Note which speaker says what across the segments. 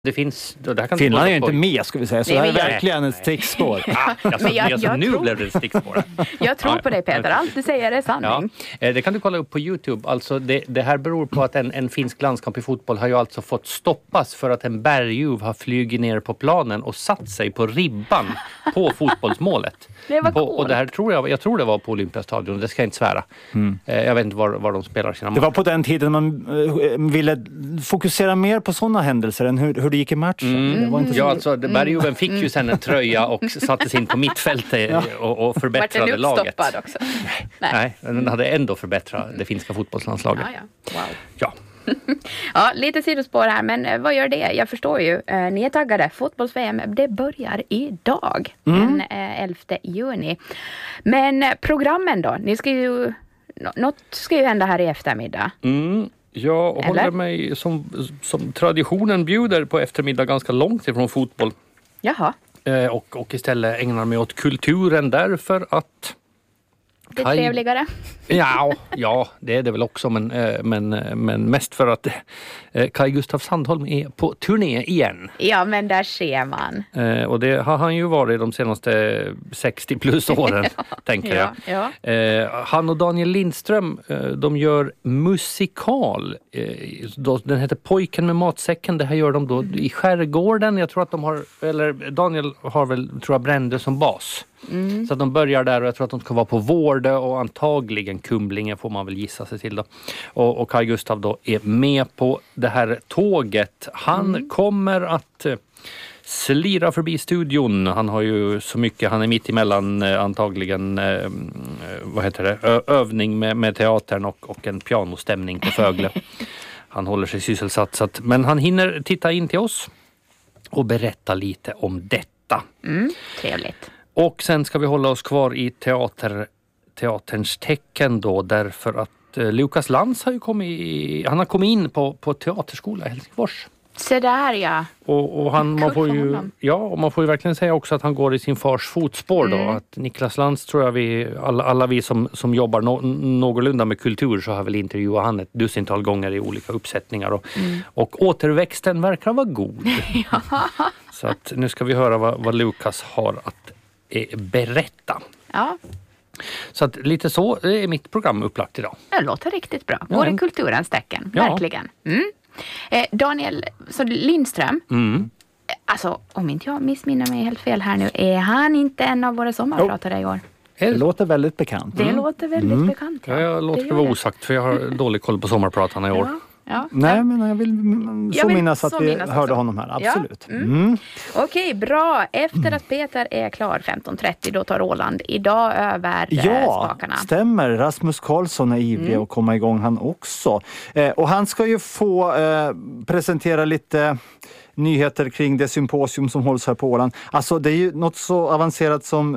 Speaker 1: Det finns... Det här kan
Speaker 2: Finland är ju inte med, ska vi säga. Så det är verkligen ett stickspår.
Speaker 1: Nu blev det ett stickspår.
Speaker 3: Jag tror på dig, Peter. Allt du säger är sanning.
Speaker 1: Ja, det kan du kolla upp på YouTube. Alltså det här beror på att en finsk landskamp i fotboll har ju alltså fått stoppas för att en berguv har flugit ner på planen och satt sig på ribban på fotbollsmålet.
Speaker 3: Det var coolt.
Speaker 1: Och det här jag tror det var på Olympiastadion, det ska jag inte svära. Jag vet inte var de spelar sina matcher.
Speaker 2: Det var på den tiden man ville fokusera mer på sådana händelser än hur det gick i matchen. Det var inte så...
Speaker 1: alltså berguven fick ju sen en tröja och sattes in på mittfältet och förbättrade laget.
Speaker 3: Var den uppstoppad också?
Speaker 1: Nej, den hade ändå förbättrat det finska fotbollslandslaget.
Speaker 3: Wow.
Speaker 1: Ja.
Speaker 3: Ja, lite sidospår här, men vad gör det? Jag förstår ju, ni är taggade. Fotbolls-VM, det börjar idag, den 11 juni. Men programmen då? Ni ska ju, något ska ju hända här i eftermiddag.
Speaker 1: Jag håller mig som traditionen bjuder på eftermiddag ganska långt ifrån fotboll.
Speaker 3: Jaha.
Speaker 1: Och istället ägnar mig åt kulturen därför att...
Speaker 3: Det är trevligare.
Speaker 1: Ja, det är det väl också, men mest för att Kaj Gustav Sandholm är på turné igen.
Speaker 3: Ja, men där ser man.
Speaker 1: Och det har han ju varit de senaste 60 plus åren, tänker jag.
Speaker 3: Ja.
Speaker 1: Han och Daniel Lindström, de gör musikal. Den heter Pojken med matsäcken. Det här gör de då i skärgården. Jag tror att de har, eller Daniel har väl, tror jag, Brände som bas. Så att de börjar där och jag tror att de ska vara på Vårdö och antagligen Kumlinge får man väl gissa sig till då. Och Kaj Gustav då är med på det här tåget. Han kommer att slira förbi studion. Han har ju så mycket, han är mitt emellan antagligen övning med teatern och en pianostämning på Fögle. Han håller sig sysselsatt men han hinner titta in till oss och berätta lite om detta.
Speaker 3: Trevligt.
Speaker 1: Och sen ska vi hålla oss kvar i teaterns tecken då, därför att Lukas Lantz har ju kommit in på teaterskola i Helsingfors.
Speaker 3: Så där, ja.
Speaker 1: Och man får ju verkligen säga också att han går i sin fars fotspår då. Att Niklas Lantz, tror jag alla vi som jobbar någorlunda med kultur, så har väl intervjuat han ett dussintal gånger i olika uppsättningar. Och återväxten verkar vara god. Så att nu ska vi höra vad Lukas har att berätta.
Speaker 3: Ja.
Speaker 1: Så att lite så är mitt program upplagt idag.
Speaker 3: Det låter riktigt bra. Går i kulturens tecken, verkligen. Daniel Lindström, alltså om inte jag missminner mig helt fel här nu, är han inte en av våra sommarpratare i år?
Speaker 2: Det låter väldigt bekant.
Speaker 3: Det låter väldigt bekant.
Speaker 1: Ja, jag låter det vara osagt för jag har dålig koll på sommarpratarna i år.
Speaker 3: Ja.
Speaker 2: Nej, men jag vill minnas att vi hörde honom här. Absolut.
Speaker 3: Okej, bra. Efter att Peter är klar 15.30, då tar Roland idag över spakarna.
Speaker 2: Ja, stämmer. Rasmus Karlsson är ivrig att komma igång han också. Och han ska ju få presentera lite nyheter kring det symposium som hålls här på Åland. Alltså det är ju något så avancerat som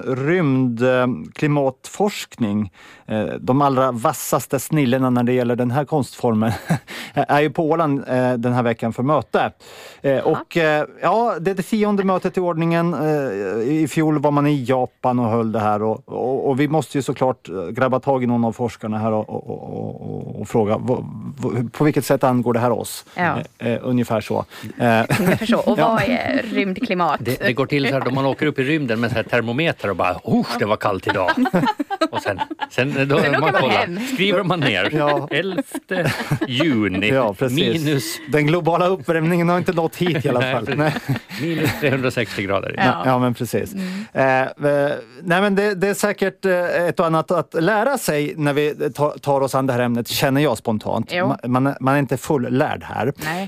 Speaker 2: rymdklimatforskning. De allra vassaste snillena när det gäller den här konstformen är ju på Åland den här veckan för möte. Och det är det 10:e mötet i ordningen. I fjol var man i Japan och höll det här. Och vi måste ju såklart grabba tag i någon av forskarna här och fråga på vilket sätt angår det här oss? Ungefär så.
Speaker 3: Och vad är rymdklimat?
Speaker 1: Det går till så här då man åker upp i rymden med så här termometer och bara, det var kallt idag. Och sen då man kollar, skriver man ner 11 juni minus...
Speaker 2: Den globala uppvärmningen har inte nått hit i alla fall.
Speaker 1: Minus 360 grader.
Speaker 2: Ja, men precis. Nej, men det är säkert ett och annat att lära sig när vi tar oss an det här ämnet, känner jag spontant. Man är inte fullärd här.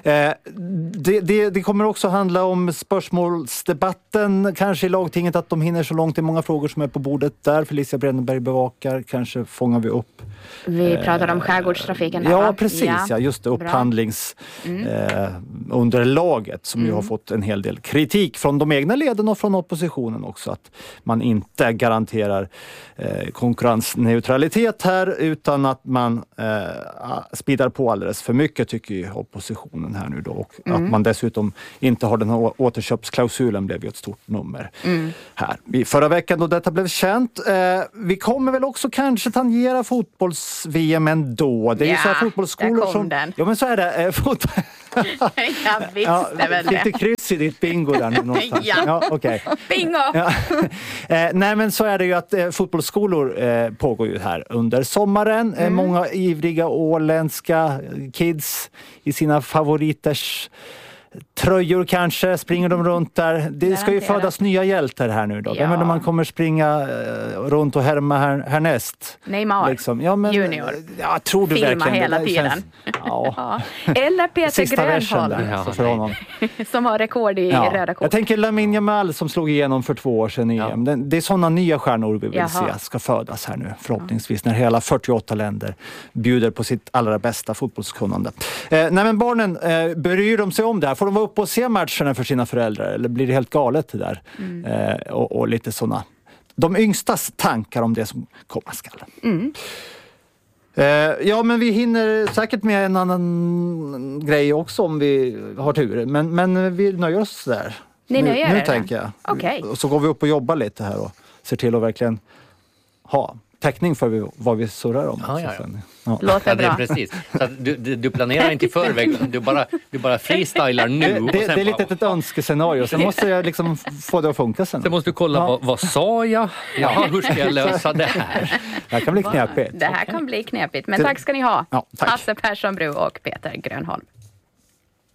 Speaker 2: Det kommer också handla om spörsmålsdebatten, kanske i lagtinget, att de hinner så långt i många frågor som är på bordet där. Felicia Brenneberg bevakar, kanske fångar vi upp.
Speaker 3: Vi pratar om skärgårdstrafiken.
Speaker 2: Ja, precis. Ja, just det. Upphandlingsunderlaget som ju har fått en hel del kritik från de egna leden och från oppositionen också. Att man inte garanterar konkurrensneutralitet här utan att man speedar på alldeles för mycket, tycker ju oppositionen här nu då. Och att man dessutom inte har den här återköpsklausulen blev ju ett stort nummer här. Förra veckan då detta blev känt. Vi kommer väl också kanske tangera fotbolls-VM ändå. Det är ju så här fotbollsskolor som...
Speaker 3: Den.
Speaker 2: Ja, men så är det.
Speaker 3: Jag visste väl
Speaker 2: fick du
Speaker 3: det.
Speaker 2: kryss i ditt bingo där nu någonstans?
Speaker 3: Ja.
Speaker 2: Okej.
Speaker 3: Bingo!
Speaker 2: Ja. Nej, men så är det ju att fotbollsskolor pågår ju här under sommaren. Många ivriga åländska kids i sina favoriters tröjor kanske, springer de runt där. Det ska ju födas nya hjältar här nu då.
Speaker 3: Ja.
Speaker 2: Men man kommer springa runt och härma härnäst.
Speaker 3: Neymar
Speaker 2: Liksom. Ja, men,
Speaker 3: junior.
Speaker 2: Ja, tror du
Speaker 3: Filma
Speaker 2: verkligen
Speaker 3: hela
Speaker 2: det?
Speaker 3: tiden.
Speaker 2: Ja.
Speaker 3: Ja. Eller Peter
Speaker 2: Sista versen
Speaker 3: Grönholm
Speaker 2: där för honom.
Speaker 3: som har rekord i röda kort.
Speaker 2: Jag tänker Lamine Yamal som slog igenom för 2 år sedan i EM. Det är sådana nya stjärnor vi vill se ska födas här nu förhoppningsvis när hela 48 länder bjuder på sitt allra bästa fotbollskunnande. Nej, men barnen, bryr de sig om det här? Får de vara uppe och se matcherna för sina föräldrar eller blir det helt galet det där? Och lite sådana. De yngstas tankar om det som komma skall. Ja, men vi hinner säkert med en annan grej också om vi har tur. Men vi nöjer oss där.
Speaker 3: Ni nöjer
Speaker 2: nu
Speaker 3: er?
Speaker 2: tänker jag.
Speaker 3: Okej.
Speaker 2: Och så går vi upp och jobbar lite här och ser till att verkligen ha täckning för vad vi surrar om.
Speaker 1: Ja.
Speaker 3: Låter
Speaker 1: Det är
Speaker 3: bra.
Speaker 1: precis. Så att du planerar inte i förväg, du bara freestylar nu. Och
Speaker 2: Det
Speaker 1: sen
Speaker 2: är lite ett önskescenario. Sen måste jag liksom få det att funka sen.
Speaker 1: Sen måste du kolla vad sa jag? Ja, hur ska jag lösa det här?
Speaker 2: Det här kan bli knepigt.
Speaker 3: Det här kan bli knepigt. Men tack ska ni ha.
Speaker 2: Ja, tack.
Speaker 3: Hasse Persson Bro och Peter Grönholm.